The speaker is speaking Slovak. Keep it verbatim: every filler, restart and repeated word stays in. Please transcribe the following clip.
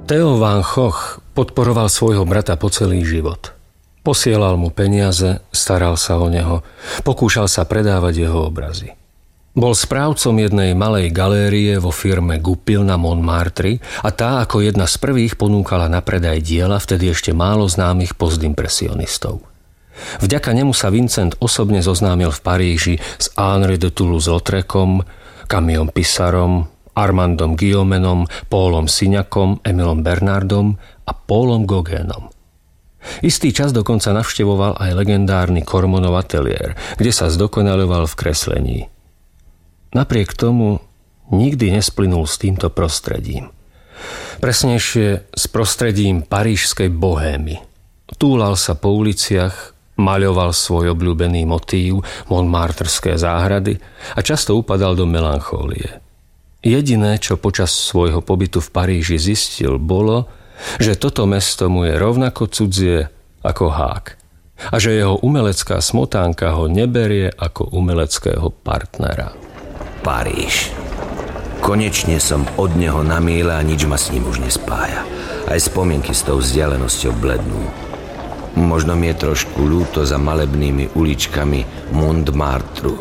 Theo van Gogh podporoval svojho brata po celý život. Posielal mu peniaze, staral sa o neho, pokúšal sa predávať jeho obrazy. Bol správcom jednej malej galérie vo firme Goupil na Montmartre a tá ako jedna z prvých ponúkala na predaj diela vtedy ešte málo známych postimpresionistov. Vďaka nemu sa Vincent osobne zoznámil v Paríži s Henri de Toulouse-Lautrecom, Camillom Pissarom, Armandom Guillaumenom, Paulom Signakom, Emilom Bernardom a Paulom Gauguinom. Istý čas dokonca navštevoval aj legendárny Cormonov ateliér, kde sa zdokonaľoval v kreslení. Napriek tomu nikdy nesplynul s týmto prostredím. Presnejšie s prostredím parížskej bohémy. Túlal sa po uliciach, maľoval svoj obľúbený motív, montmartrské záhrady a často upadal do melanchólie. Jediné, čo počas svojho pobytu v Paríži zistil, bolo, že toto mesto mu je rovnako cudzie ako Hák a že jeho umelecká smotánka ho neberie ako umeleckého partnera. Paríž. Konečne som od neho na míle a nič ma s ním už nespája. Aj spomienky s tou vzdialenosťou blednú. Možno mi je trošku ľúto za malebnými uličkami Montmartru.